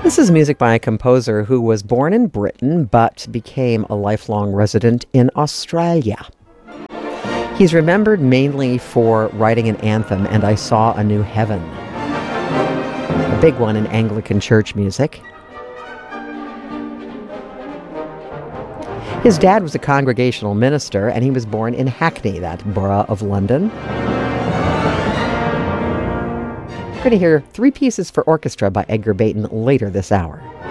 This is music by a composer who was born in Britain but became a lifelong resident in Australia. He's remembered mainly for writing an anthem, And I Saw a New Heaven, a big one in Anglican church music. His dad was a congregational minister, and he was born in Hackney, that borough of London. We're going to hear three pieces for orchestra by Edgar Bayton later this hour.